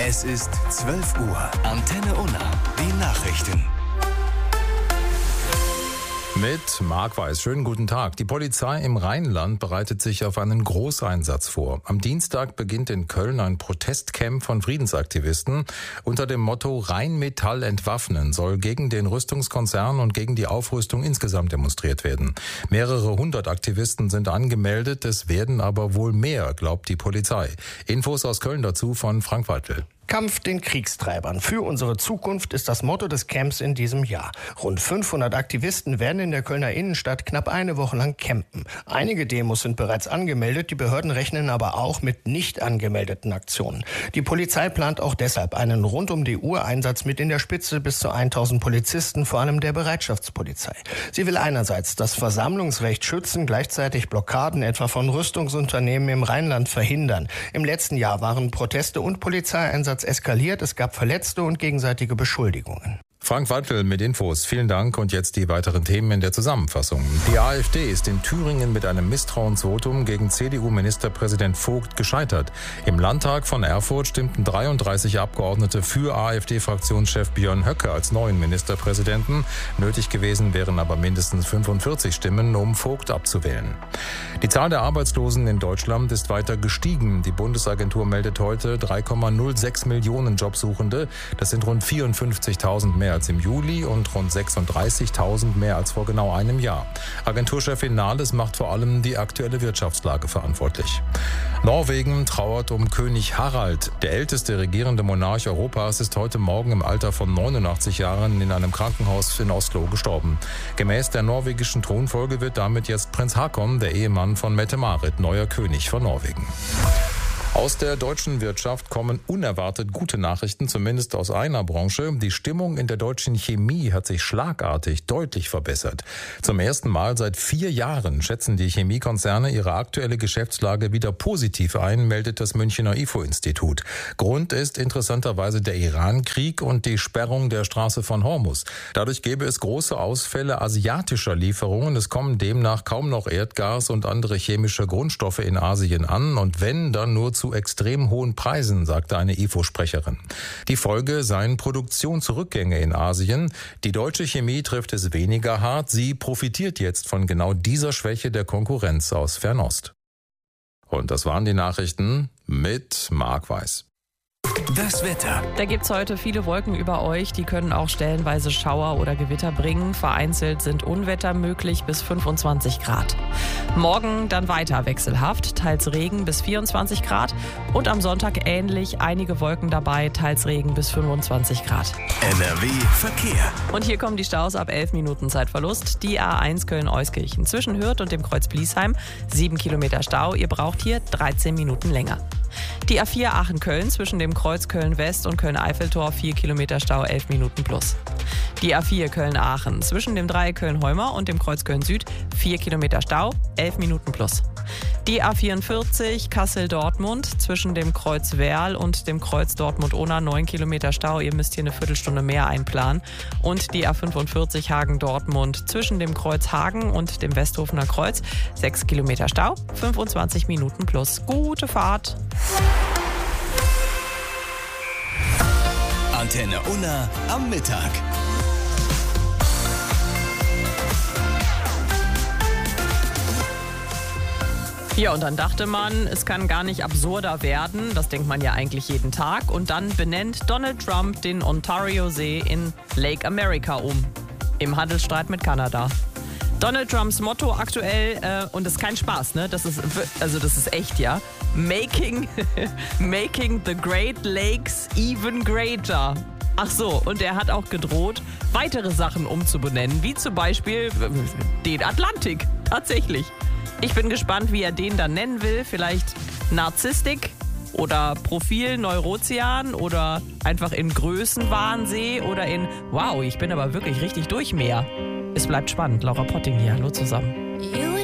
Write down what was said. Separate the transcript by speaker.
Speaker 1: Es ist 12 Uhr. Antenne Unna. Die Nachrichten.
Speaker 2: Mit Marc Weiß. Schönen guten Tag. Die Polizei im Rheinland bereitet sich auf einen Großeinsatz vor. Am Dienstag beginnt in Köln ein Protestcamp von Friedensaktivisten. Unter dem Motto Rheinmetall entwaffnen soll gegen den Rüstungskonzern und gegen die Aufrüstung insgesamt demonstriert werden. Mehrere hundert Aktivisten sind angemeldet, es werden aber wohl mehr, glaubt die Polizei. Infos aus Köln dazu von Frank Weitel.
Speaker 3: Kampf den Kriegstreibern. Für unsere Zukunft ist das Motto des Camps in diesem Jahr. Rund 500 Aktivisten werden in der Kölner Innenstadt knapp eine Woche lang campen. Einige Demos sind bereits angemeldet, die Behörden rechnen aber auch mit nicht angemeldeten Aktionen. Die Polizei plant auch deshalb einen Rund-um-die-Uhr-Einsatz mit in der Spitze bis zu 1000 Polizisten, vor allem der Bereitschaftspolizei. Sie will einerseits das Versammlungsrecht schützen, gleichzeitig Blockaden etwa von Rüstungsunternehmen im Rheinland verhindern. Im letzten Jahr waren Proteste und Polizeieinsatz eskaliert, es gab Verletzte und gegenseitige Beschuldigungen.
Speaker 2: Frank Weitel mit Infos. Vielen Dank und jetzt die weiteren Themen in der Zusammenfassung. Die AfD ist in Thüringen mit einem Misstrauensvotum gegen CDU-Ministerpräsident Vogt gescheitert. Im Landtag von Erfurt stimmten 33 Abgeordnete für AfD-Fraktionschef Björn Höcke als neuen Ministerpräsidenten. Nötig gewesen wären aber mindestens 45 Stimmen, um Vogt abzuwählen. Die Zahl der Arbeitslosen in Deutschland ist weiter gestiegen. Die Bundesagentur meldet heute 3,06 Millionen Jobsuchende. Das sind rund 54.000 mehr als im Juli und rund 36.000 mehr als vor genau einem Jahr. Agenturchefin Nahles macht vor allem die aktuelle Wirtschaftslage verantwortlich. Norwegen trauert um König Harald. Der älteste regierende Monarch Europas ist heute Morgen im Alter von 89 Jahren in einem Krankenhaus in Oslo gestorben. Gemäß der norwegischen Thronfolge wird damit jetzt Prinz Haakon, der Ehemann von Mette-Marit, neuer König von Norwegen. Aus der deutschen Wirtschaft kommen unerwartet gute Nachrichten, zumindest aus einer Branche. Die Stimmung in der deutschen Chemie hat sich schlagartig deutlich verbessert. Zum ersten Mal seit 4 Jahren schätzen die Chemiekonzerne ihre aktuelle Geschäftslage wieder positiv ein, meldet das Münchner IFO-Institut. Grund ist interessanterweise der Iran-Krieg und die Sperrung der Straße von Hormuz. Dadurch gäbe es große Ausfälle asiatischer Lieferungen. Es kommen demnach kaum noch Erdgas und andere chemische Grundstoffe in Asien an und wenn, dann nur zu extrem hohen Preisen, sagte eine IFO-Sprecherin. Die Folge seien Produktionsrückgänge in Asien. Die deutsche Chemie trifft es weniger hart. Sie profitiert jetzt von genau dieser Schwäche der Konkurrenz aus Fernost. Und das waren die Nachrichten mit Marc Weiß.
Speaker 1: Das Wetter.
Speaker 4: Da gibt's heute viele Wolken über euch, die können auch stellenweise Schauer oder Gewitter bringen. Vereinzelt sind Unwetter möglich bis 25 Grad. Morgen dann weiter wechselhaft, teils Regen bis 24 Grad und am Sonntag ähnlich, einige Wolken dabei, teils Regen bis 25 Grad.
Speaker 1: NRW Verkehr.
Speaker 4: Und hier kommen die Staus ab 11 Minuten Zeitverlust. Die A1 Köln-Euskirchen zwischen Hürth und dem Kreuz Bliesheim, 7 Kilometer Stau, ihr braucht hier 13 Minuten länger. Die A4 Aachen-Köln zwischen dem Kreuz Köln-West und Köln-Eiffeltor 4 Kilometer Stau, 11 Minuten plus. Die A4 Köln-Aachen zwischen dem Dreieck Köln-Heumer und dem Kreuz Köln-Süd 4 Kilometer Stau, 11 Minuten plus. Die A44 Kassel-Dortmund zwischen dem Kreuz Werl und dem Kreuz Dortmund-Ohna 9 Kilometer Stau. Ihr müsst hier eine Viertelstunde mehr einplanen. Und die A45 Hagen-Dortmund zwischen dem Kreuz Hagen und dem Westhofener Kreuz 6 Kilometer Stau, 25 Minuten plus. Gute Fahrt!
Speaker 1: Antenne Unna am Mittag.
Speaker 4: Ja, und dann dachte man, es kann gar nicht absurder werden. Das denkt man ja eigentlich jeden Tag. Und dann benennt Donald Trump den Ontario-See in Lake America um. Im Handelsstreit mit Kanada. Donald Trumps Motto aktuell, und das ist kein Spaß, ne? Das ist echt, ja. Making the Great Lakes even greater. Ach so, und er hat auch gedroht, weitere Sachen umzubenennen, wie zum Beispiel den Atlantik. Tatsächlich. Ich bin gespannt, wie er den dann nennen will. Vielleicht Narzisstik oder Profil Neurozean oder einfach in Größenwahnsee oder in Wow, ich bin aber wirklich richtig durch Meer. Es bleibt spannend. Laura Potting hier. Hallo zusammen.